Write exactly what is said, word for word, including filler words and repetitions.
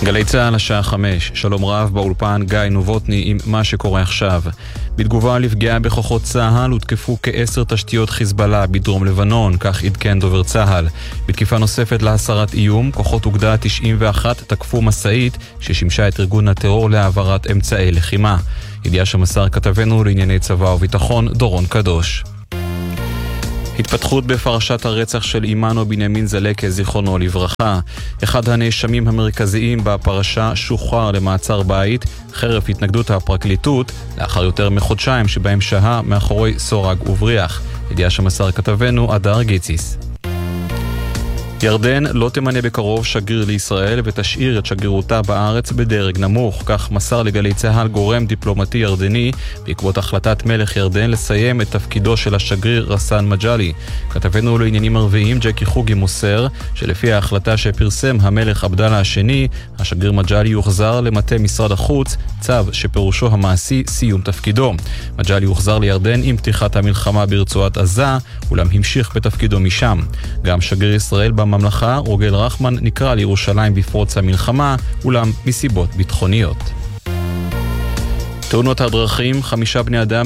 גלי צהל השעה חמש, שלום רב באולפן גיא נובוטני עם מה שקורה עכשיו. בתגובה לפגיעה בכוחות צהל הותקפו כעשר תשתיות חיזבאללה בדרום לבנון, כך עדכן דובר צהל. בתקיפה נוספת להסרת איום, כוחות אוגדה תשעים ואחת תקפו מסעית ששימשה את ארגון הטרור להעברת אמצעי לחימה. ידיעה שמסר כתבנו לענייני צבא וביטחון דורון קדוש. התפתחות בפרשת הרצח של אימנו בנימין זלקה זיכרונו לברכה. אחד הנאשמים המרכזיים בפרשה שוחרר למעצר בית חרף התנגדות הפרקליטות לאחר יותר מחודשיים שבהם שהה מאחורי סורג ובריח. ידיעה שמסר כתבנו אדר גיציס. ירדן לא תמנה בקרוב שגריר לישראל ותשאיר את שגרירותה בארץ בדרג נמוך, כך מסר לגלי צהל גורם דיפלומטי ירדני בעקבות החלטת מלך ירדן לסיים את תפקידו של השגריר רסן מג'לי. כתבנו לעניינים ערביים ג'קי חוגי מוסר שלפי ההחלטה שפרסם המלך עבדאללה השני, השגריר מג'לי יוחזר למטה משרד החוץ, צו שפירושו המעשי סיום תפקידו. מג'לי יוחזר לירדן עם פתיחת המלחמה ברצועת עזה, אולם המשיך בתפקידו משם. גם שגריר ישראל בממלכה רוגל רחמן נקרא לירושלים בפרוץ המלחמה, אולם מסיבות ביטחוניות. תאונות הדרכים, חמישה בני אדם